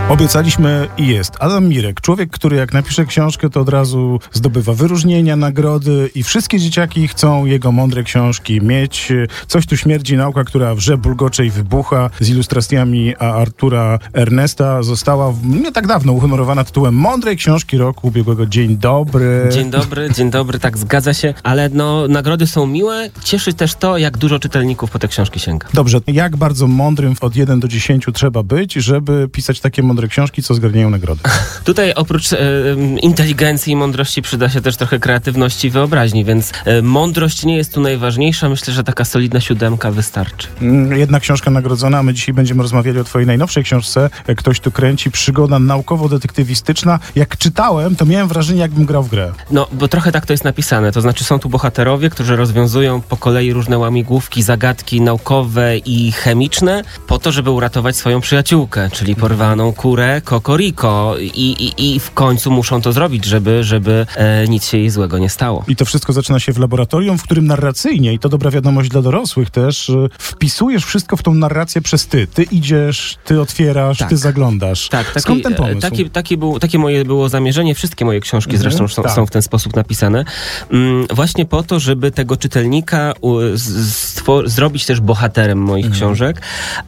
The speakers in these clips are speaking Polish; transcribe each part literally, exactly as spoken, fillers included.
Obiecaliśmy i jest. Adam Mirek, człowiek, który jak napisze książkę, to od razu zdobywa wyróżnienia, nagrody i wszystkie dzieciaki chcą jego mądre książki mieć. Coś tu śmierdzi, nauka, która wrze, bulgocze i wybucha, z ilustracjami Artura Ernesta została nie tak dawno uhonorowana tytułem Mądrej Książki Roku Ubiegłego. Dzień dobry. Dzień dobry, dzień dobry, tak zgadza się, ale no nagrody są miłe. Cieszy też to, jak dużo czytelników po te książki sięga. Dobrze, jak bardzo mądrym od jeden do dziesięciu trzeba być, żeby pisać takie mądre książki, co zgarniają nagrody? Tutaj oprócz e, inteligencji i mądrości przyda się też trochę kreatywności i wyobraźni, więc e, mądrość nie jest tu najważniejsza. Myślę, że taka solidna siódemka wystarczy. Jedna książka nagrodzona, a my dzisiaj będziemy rozmawiali o twojej najnowszej książce. Ktoś tu kręci, przygoda naukowo-detektywistyczna. Jak czytałem, to miałem wrażenie, jakbym grał w grę. No, bo trochę tak to jest napisane. To znaczy są tu bohaterowie, którzy rozwiązują po kolei różne łamigłówki, zagadki naukowe i chemiczne po to, żeby uratować swoją przyjaciółkę, czyli porwaną kurę Kokoriko. I, i, i w końcu muszą to zrobić, żeby, żeby e, nic się jej złego nie stało. I to wszystko zaczyna się w laboratorium, w którym narracyjnie, i to dobra wiadomość dla dorosłych też, wpisujesz wszystko w tą narrację przez ty. Ty idziesz, ty otwierasz, tak. ty zaglądasz. Tak, taki, skąd ten pomysł? Taki, taki był, takie moje było zamierzenie. Wszystkie moje książki mhm, zresztą są, tak. są w ten sposób napisane. Mm, właśnie po to, żeby tego czytelnika u, stwor- zrobić też bohaterem moich mhm. książek.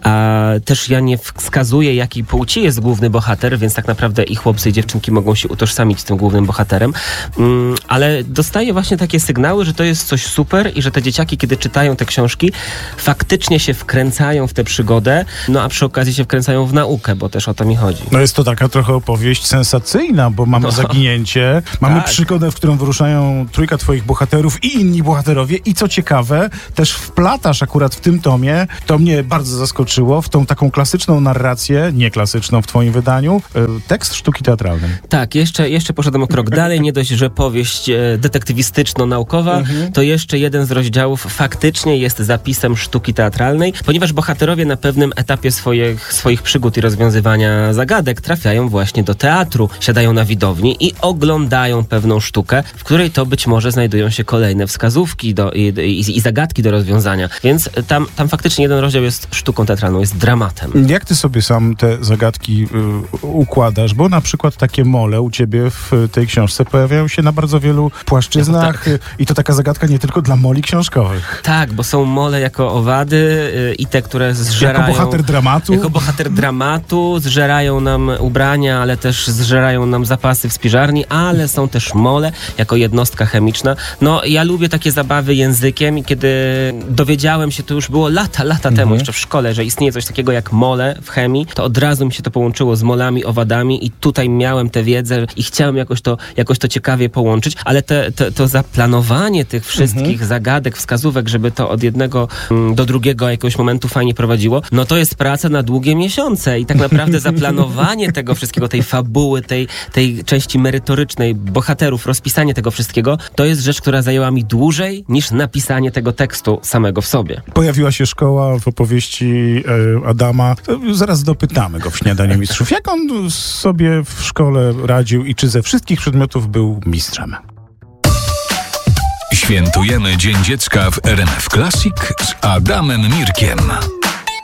A też ja nie wskazuję, jakiej płci jest główny bohater, więc tak naprawdę i chłopcy, i dziewczynki mogą się utożsamić z tym głównym bohaterem. Mm, ale dostaję właśnie takie sygnały, że to jest coś super i że te dzieciaki, kiedy czytają te książki, faktycznie się wkręcają w tę przygodę, no a przy okazji się wkręcają w naukę, bo też o to mi chodzi. No jest to taka trochę opowieść sensacyjna, bo mamy no. zaginięcie, mamy tak. przygodę, w którą wyruszają trójka twoich bohaterów i inni bohaterowie i co ciekawe, też wplatasz akurat w tym tomie, to mnie bardzo zaskoczyło, w tą taką klasyczną narrację, nie klasyczną w twoim wydaniu, tekst sztuki teatralnej. Tak, jeszcze, jeszcze poszedłem o krok dalej, nie dość, że powieść e, detektywistyczno-naukowa, mhm. to jeszcze jeden z rozdziałów faktycznie jest zapisem sztuki teatralnej, ponieważ bohaterowie na pewnym etapie swoich, swoich przygód i rozwiązywania zagadek trafiają właśnie do teatru, siadają na widowni i oglądają pewną sztukę, w której to być może znajdują się kolejne wskazówki do, i, i, i zagadki do rozwiązania. Więc tam, tam faktycznie jeden rozdział jest sztuką teatralną, jest dramatem. Jak ty sobie sam te zagadki y, układasz? Bo na przykład takie mole u ciebie w tej książce pojawiają się na bardzo wielu płaszczyznach tak. i to taka zagadka nie tylko dla moli książkowych. Tak, bo są mole jako owady y, i te, które zżerają... Jako bohater dramatu? Jako bohater dramatu, zżerają nam ubrania, ale też zżerają nam zapasy w spiżarni, ale są też mole jako jednostka chemiczna. No, ja lubię takie zabawy językiem i kiedy dowiedziałem się, to już było lata, lata mhm. temu, jeszcze w szkole, że istnieje coś takiego jak mole w chemii, to od razu mi się to połączyło z molami, owadami i tutaj miałem tę wiedzę i chciałem jakoś to, jakoś to ciekawie połączyć, ale te, te, to zaplanowanie tych wszystkich mhm. zagadek, wskazówek, żeby to od jednego mm, do drugiego jakiegoś momentu fajnie prowadziło, no to jest praca na długie miesiące i tak naprawdę zaplanowanie tego wszystkiego, tej fabuły, tej, tej części merytorycznej, bohaterów, rozpisanie tego wszystkiego, to jest rzecz, która zajęła mi dłużej niż napisanie tego tekstu samego w sobie. Pojawiła się szkoła w opowieści e, Adama. Zaraz dopytamy go w Śniadaniu Mistrzów. Jak on sobie w szkole radził i czy ze wszystkich przedmiotów był mistrzem? Świętujemy Dzień Dziecka w R M F Classic z Adamem Mirkiem.